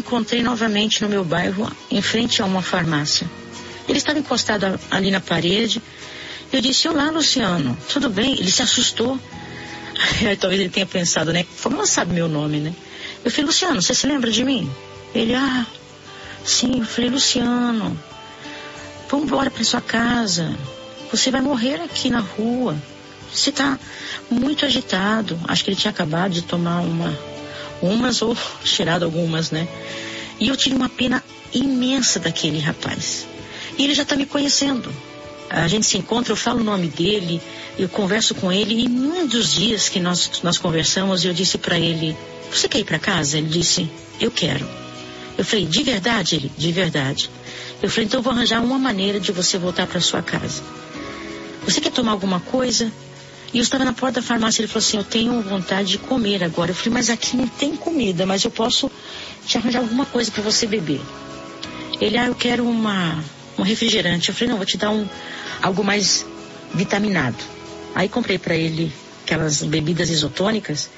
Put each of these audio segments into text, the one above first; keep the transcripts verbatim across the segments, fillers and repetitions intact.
encontrei novamente no meu bairro, em frente a uma farmácia. Ele estava encostado ali na parede. Eu disse: olá, Luciano, tudo bem? Ele se assustou. Aí, talvez ele tenha pensado, né? Como ela sabe meu nome, né? Eu falei: Luciano, você se lembra de mim? Ele: ah, sim. Eu falei: Luciano, vamos embora para sua casa. Você vai morrer aqui na rua. Você está muito agitado. Acho que ele tinha acabado de tomar uma, umas ou cheirado algumas, né? E eu tive uma pena imensa daquele rapaz. E ele já está me conhecendo. A gente se encontra, eu falo o nome dele, eu converso com ele, e num dos dias que nós, nós conversamos, eu disse para ele: você quer ir para casa? Ele disse: eu quero. Eu falei: de verdade? Ele: de verdade. Eu falei: então eu vou arranjar uma maneira de você voltar para sua casa. Você quer tomar alguma coisa? E eu estava na porta da farmácia, ele falou assim: eu tenho vontade de comer agora. Eu falei: mas aqui não tem comida, mas eu posso te arranjar alguma coisa para você beber. Ele: ah, eu quero uma... um refrigerante. Eu falei: não, vou te dar um, algo mais vitaminado. Aí comprei para ele aquelas bebidas isotônicas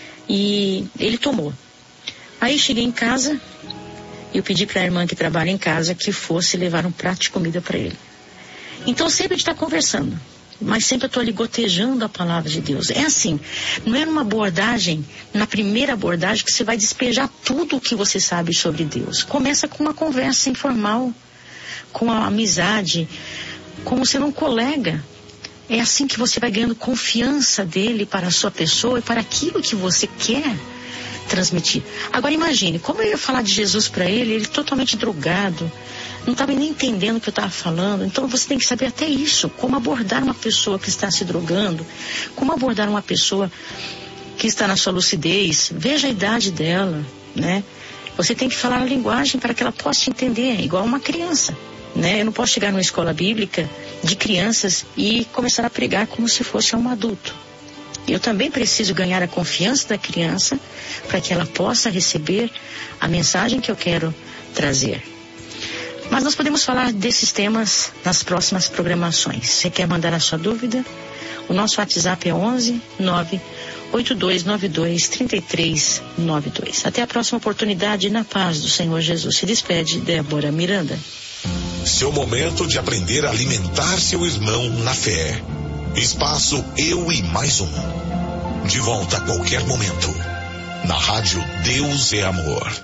e ele tomou. Aí cheguei em casa, eu pedi para a irmã que trabalha em casa que fosse levar um prato de comida para ele. Então sempre a gente está conversando, mas sempre eu estou ali gotejando a palavra de Deus. É assim, não é numa abordagem, na primeira abordagem, que você vai despejar tudo o que você sabe sobre Deus. Começa com uma conversa informal, com a amizade, como sendo um colega. É assim que você vai ganhando confiança dele para a sua pessoa e para aquilo que você quer transmitir. Agora imagine, como eu ia falar de Jesus para ele, ele totalmente drogado, não estava nem entendendo o que eu estava falando. Então você tem que saber até isso, como abordar uma pessoa que está se drogando, como abordar uma pessoa que está na sua lucidez. Veja a idade dela, né? Você tem que falar a linguagem para que ela possa te entender, igual uma criança, né? Eu não posso chegar numa escola bíblica de crianças e começar a pregar como se fosse um adulto. Eu também preciso ganhar a confiança da criança para que ela possa receber a mensagem que eu quero trazer. Mas nós podemos falar desses temas nas próximas programações. Você quer mandar a sua dúvida? O nosso WhatsApp é onze nove oito dois nove dois três três nove dois. Até a próxima oportunidade, na paz do Senhor Jesus. Se despede Débora Miranda. Seu momento de aprender a alimentar seu irmão na fé. Espaço Eu e Mais Um. De volta a qualquer momento. Na rádio Deus é Amor.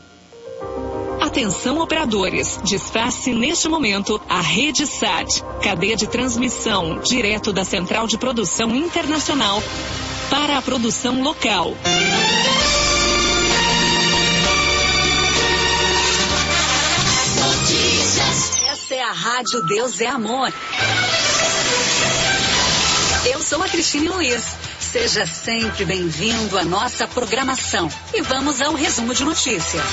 Atenção, operadores. Despace neste momento a Rede Sat, cadeia de transmissão direto da Central de Produção Internacional para a produção local. Notícias. Essa é a Rádio Deus é Amor. Eu sou a Cristine Luiz. Seja sempre bem-vindo à nossa programação. E vamos ao resumo de notícias.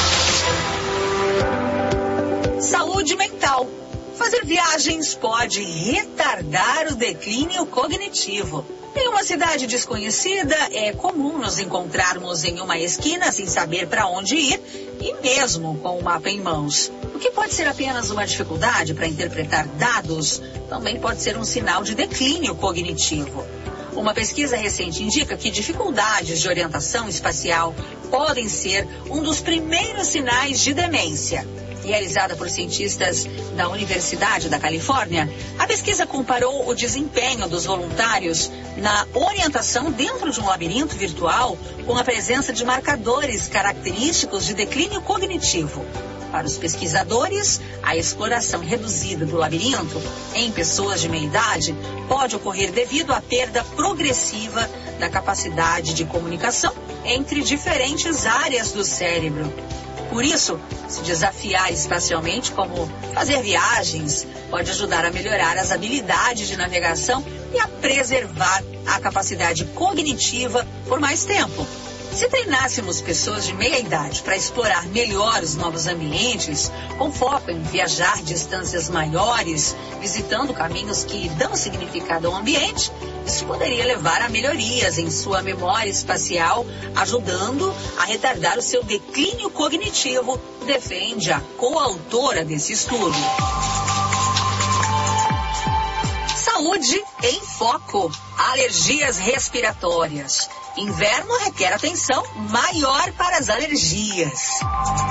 Saúde mental. Fazer viagens pode retardar o declínio cognitivo. Em uma cidade desconhecida, é comum nos encontrarmos em uma esquina sem saber para onde ir e mesmo com o mapa em mãos. O que pode ser apenas uma dificuldade para interpretar dados, também pode ser um sinal de declínio cognitivo. Uma pesquisa recente indica que dificuldades de orientação espacial podem ser um dos primeiros sinais de demência. Realizada por cientistas da Universidade da Califórnia, a pesquisa comparou o desempenho dos voluntários na orientação dentro de um labirinto virtual com a presença de marcadores característicos de declínio cognitivo. Para os pesquisadores, a exploração reduzida do labirinto em pessoas de meia idade pode ocorrer devido à perda progressiva da capacidade de comunicação entre diferentes áreas do cérebro. Por isso, se desafiar espacialmente, como fazer viagens, pode ajudar a melhorar as habilidades de navegação e a preservar a capacidade cognitiva por mais tempo. Se treinássemos pessoas de meia idade para explorar melhor os novos ambientes, com foco em viajar distâncias maiores, visitando caminhos que dão significado ao ambiente, isso poderia levar a melhorias em sua memória espacial, ajudando a retardar o seu declínio cognitivo, defende a coautora desse estudo. Saúde em foco. Alergias respiratórias. Inverno requer atenção maior para as alergias.